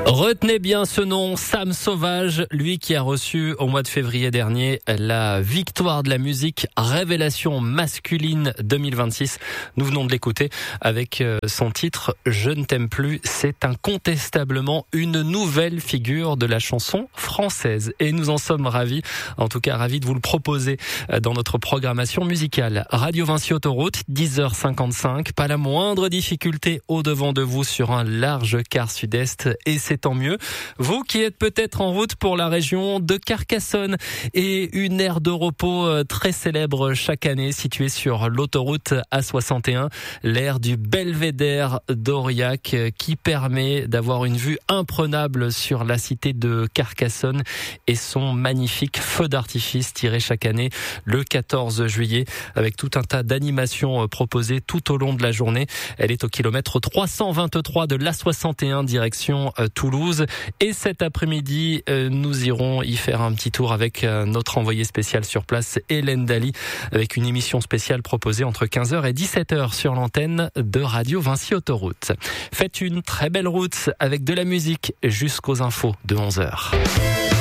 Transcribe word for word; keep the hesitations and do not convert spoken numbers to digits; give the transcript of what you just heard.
Retenez bien ce nom, Sam Sauvage, lui qui a reçu au mois de février dernier la victoire de la musique Révélation masculine deux mille vingt-six. Nous venons de l'écouter avec son titre Je ne t'aime plus. C'est incontestablement une nouvelle figure de la chanson française et nous en sommes ravis, en tout cas ravis de vous le proposer dans notre programmation musicale. Radio Vinci Autoroute, dix heures cinquante-cinq, pas la moindre difficulté au devant de vous sur un large quart sud-est et c'est tant mieux. Vous qui êtes peut-être en route pour la région de Carcassonne et une aire de repos très célèbre chaque année située sur l'autoroute A soixante et un, l'aire du Belvédère d'Aurillac qui permet d'avoir une vue imprenable sur la cité de Carcassonne et son magnifique feu d'artifice tiré chaque année le quatorze juillet avec tout un tas d'animations proposées tout au long de la journée. Elle est au kilomètre trois cent vingt-trois de l'A soixante et un direction Toulouse. Et cet après-midi, nous irons y faire un petit tour avec notre envoyée spéciale sur place, Hélène Daly, avec une émission spéciale proposée entre quinze heures et dix-sept heures sur l'antenne de Radio Vinci Autoroute. Faites une très belle route avec de la musique jusqu'aux infos de onze heures.